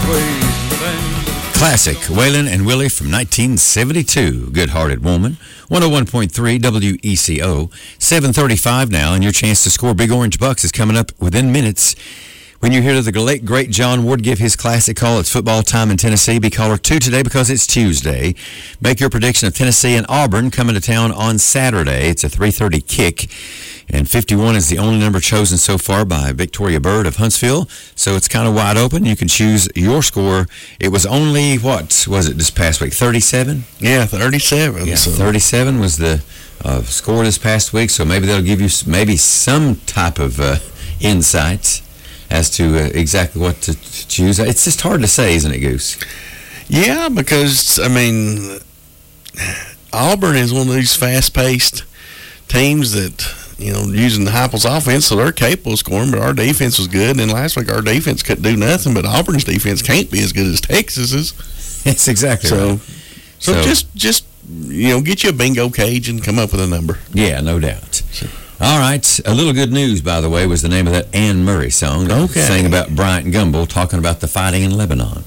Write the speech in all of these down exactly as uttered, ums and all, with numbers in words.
Classic, Waylon and Willie from nineteen seventy-two. Good-Hearted Woman. one oh one point three W E C O. seven thirty-five now, and your chance to score big orange bucks is coming up within minutes. When you hear the late, great John Ward give his classic call, it's football time in Tennessee. Be caller two today because it's Tuesday. Make your prediction of Tennessee and Auburn coming to town on Saturday. It's a three thirty kick. And fifty-one is the only number chosen so far by Victoria Bird of Huntsville. So it's kind of wide open. You can choose your score. It was only, what was it this past week, thirty-seven? Yeah, thirty-seven. Yeah, so. thirty-seven was the uh, score this past week. So maybe that'll give you maybe some type of uh, insight as to uh, exactly what to choose. It's just hard to say, isn't it, Goose? Yeah, because, I mean, Auburn is one of these fast-paced teams that, you know, using the Heupel's offense, so they're capable of scoring, but our defense was good. And last week, our defense couldn't do nothing, but Auburn's defense can't be as good as Texas's. That's exactly so, right. So, so just, just, you know, get you a bingo cage and come up with a number. Yeah, no doubt. Sure. All right. A Little Good News, by the way, was the name of that Anne Murray song. Okay. Sang about Bryant Gumbel talking about the fighting in Lebanon.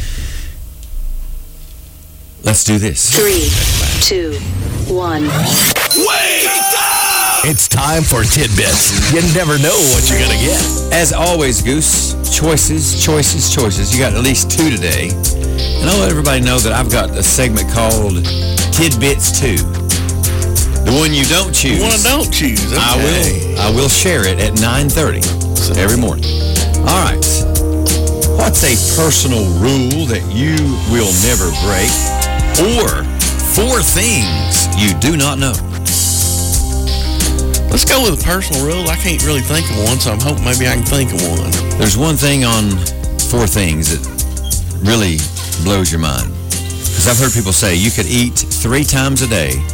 Let's do this. Three, two, one. Wait up! It's time for Tidbits. You never know what you're going to get. As always, Goose, choices, choices, choices. You got at least two today. And I'll let everybody know that I've got a segment called Tidbits two. The one you don't choose. The one I don't choose. Okay. I will. I will share it at nine thirty every morning. All right. What's a personal rule that you will never break, or four things you do not know? Let's go with a personal rule. I can't really think of one, so I'm hoping maybe I can think of one. There's one thing on four things that really blows your mind, because I've heard people say you could eat three times a day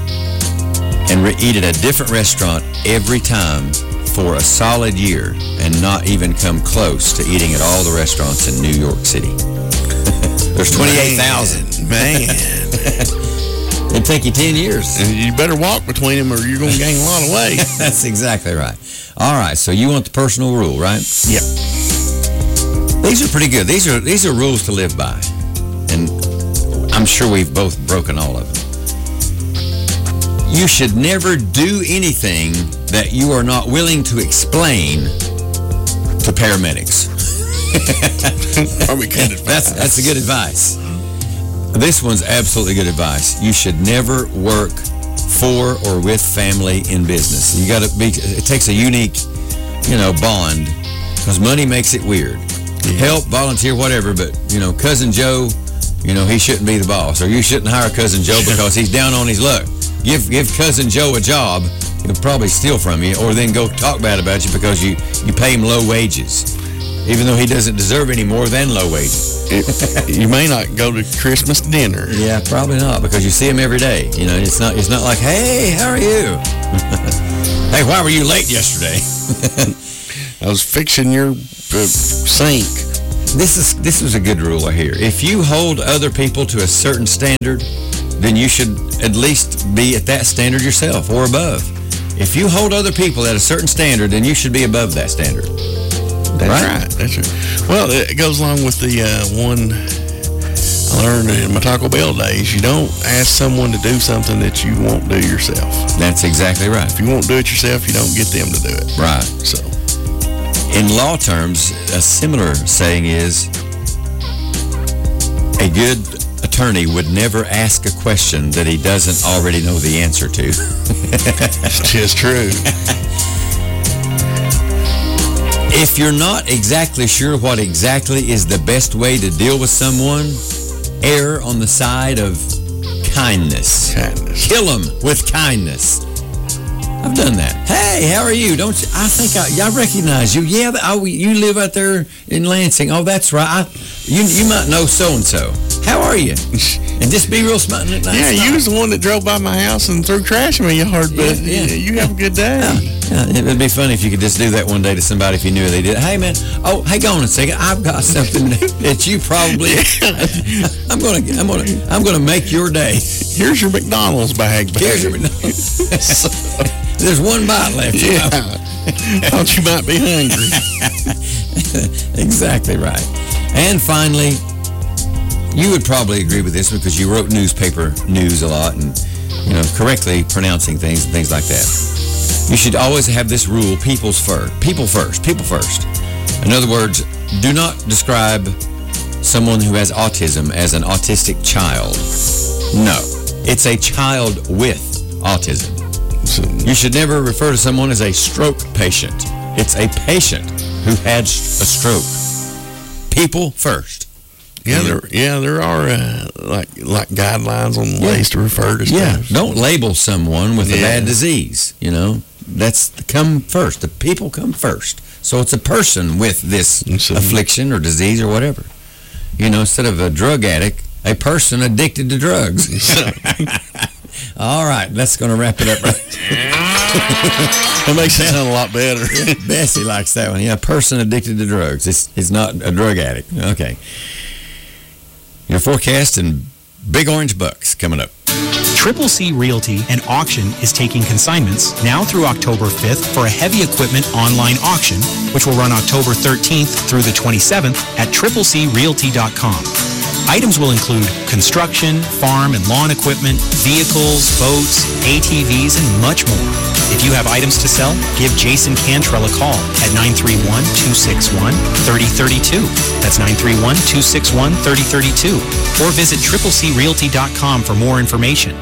and re- eat at a different restaurant every time for a solid year and not even come close to eating at all the restaurants in New York City. There's twenty-eight thousand. Man. It'd take you ten years. And you better walk between them or you're going to gain a lot of weight. That's exactly right. All right, so you want the personal rule, right? Yep. These are pretty good. These are, these are rules to live by. And I'm sure we've both broken all of them. You should never do anything that you are not willing to explain to paramedics. Probably good advice. That's, that's a good advice. This one's absolutely good advice. You should never work for or with family in business. You got to be, it takes a unique, you know, bond, because money makes it weird. Yeah. Help, volunteer, whatever, but, you know, Cousin Joe, you know, he shouldn't be the boss, or you shouldn't hire Cousin Joe because he's down on his luck. Give give Cousin Joe a job, he'll probably steal from you, or then go talk bad about you because you, you pay him low wages, even though he doesn't deserve any more than low wages. It, you may not go to Christmas dinner. Yeah, probably not, because you see him every day. You know, it's not it's not like, hey, how are you? Hey, why were you late yesterday? I was fixing your uh, sink. This is this was a good rule here. If you hold other people to a certain standard, then you should at least be at that standard yourself or above. If you hold other people at a certain standard, then you should be above that standard. That's right. right. That's right. Well, it goes along with the uh, one I learned in my Taco Bell days. You don't ask someone to do something that you won't do yourself. That's exactly right. If you won't do it yourself, you don't get them to do it. Right. So, in law terms, a similar saying is, a good attorney would never ask a question that he doesn't already know the answer to. It's just true. If you're not exactly sure what exactly is the best way to deal with someone, err on the side of kindness. Kindness. Kill them with kindness. I've done that. Hey, how are you? Don't you, I think I, I recognize you. Yeah, I, you live out there in Lansing. Oh, that's right. I, you you might know so-and-so. How are you? And just be real smart. Nice yeah, you was the one that drove by my house and threw trash in my yard, but yeah, yeah. you have a good day. Yeah, yeah, it would be funny if you could just do that one day to somebody if you knew they did. Hey, man, oh, hey, go on a second. I've got something that you probably, I'm going to I'm gonna, I'm gonna make your day. Here's your McDonald's bag. bag. Here's your McDonald's. There's one bite left. Yeah. Thought you might be hungry. Exactly right. And finally, you would probably agree with this because you wrote newspaper news a lot and, you know, correctly pronouncing things and things like that. You should always have this rule, people's first. People first. People first. In other words, do not describe someone who has autism as an autistic child. No. It's a child with autism. You should never refer to someone as a stroke patient. It's a patient who had a stroke. People first. Yeah, there, yeah, there are uh, like like guidelines on yeah. ways to refer to stuff. Yeah, don't label someone with yeah. a bad disease. You know, that's the come first. The people come first. So it's a person with this so, affliction or disease or whatever. You know, instead of a drug addict, a person addicted to drugs. All right, that's going to wrap it up right That makes it sound a lot better. Bessie likes that one. Yeah, a person addicted to drugs. It's, it's not a drug addict. Okay. Your forecast and Big Orange Bucks coming up. Triple C Realty and Auction is taking consignments now through October fifth for a heavy equipment online auction, which will run October thirteenth through the twenty-seventh at triple c realty dot com. Items will include construction, farm and lawn equipment, vehicles, boats, A T Vs, and much more. If you have items to sell, give Jason Cantrell a call at nine three one, two six one, three oh three two. That's nine three one, two six one, three oh three two. Or visit triple c realty dot com for more information.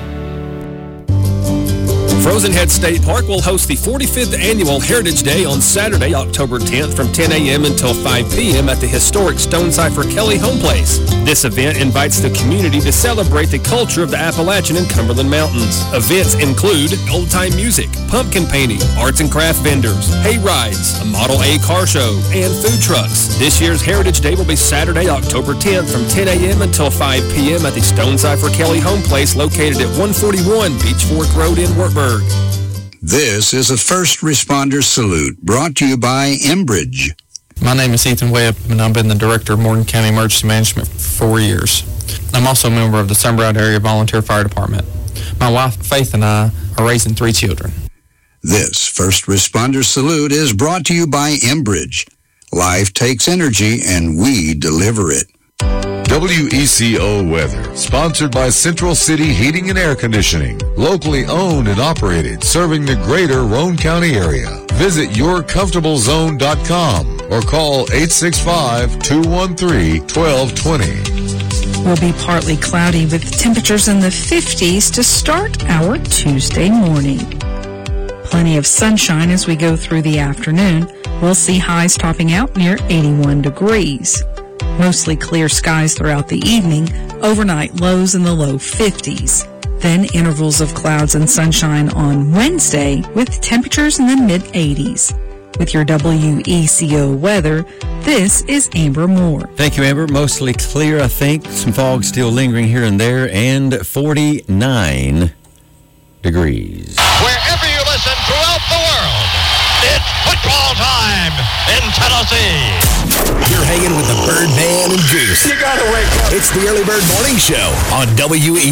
Frozen Head State Park will host the forty-fifth Annual Heritage Day on Saturday, October tenth from ten a.m. until five p.m. at the historic Stonecipher Kelly Home Place. This event invites the community to celebrate the culture of the Appalachian and Cumberland Mountains. Events include old-time music, pumpkin painting, arts and craft vendors, hay rides, a Model A car show, and food trucks. This year's Heritage Day will be Saturday, October tenth from ten a.m. until five p.m. at the Stonecipher Kelly Home Place located at one forty-one Beach Fork Road in Wartburg. This is a First Responder Salute brought to you by Enbridge. My name is Ethan Webb, and I've been the Director of Morgan County Emergency Management for four years. I'm also a member of the Sunbright Area Volunteer Fire Department. My wife, Faith, and I are raising three children. This First Responder Salute is brought to you by Enbridge. Life takes energy, and we deliver it. W E C O weather, sponsored by Central City Heating and Air Conditioning, locally owned and operated, serving the greater Roane County area. Visit your comfortable zone dot com or call eight six five, two one three, one two two zero. Will be partly cloudy with temperatures in the fifties to start our Tuesday morning. Plenty of sunshine as we go through the afternoon. We'll see highs topping out near eighty-one degrees. Mostly clear skies throughout the evening, overnight lows in the low fifties. Then intervals of clouds and sunshine on Wednesday with temperatures in the mid-eighties. With your W E C O weather, this is Amber Moore. Thank you, Amber. Mostly clear, I think. Some fog still lingering here and there, and forty-nine degrees. Wherever you listen throughout the world, it's football time in Tennessee. You're hanging with the Birdman and Goose. You gotta wake up. It's the Early Bird Morning Show on W E